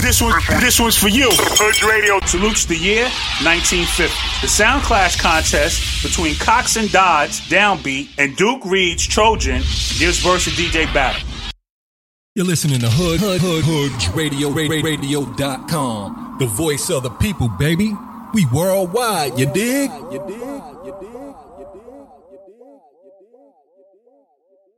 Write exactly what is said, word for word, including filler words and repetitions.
This one, this one's for you. Hood Radio salutes the year nineteen fifty. The Sound Clash contest between Cox and Dodds, Downbeat, and Duke Reed's Trojan gives verse a D J battle. You're listening to Hood, Hood, Hood, Hood Radio, Radio dot com. The voice of the people, baby. We worldwide, you dig? You dig? You dig?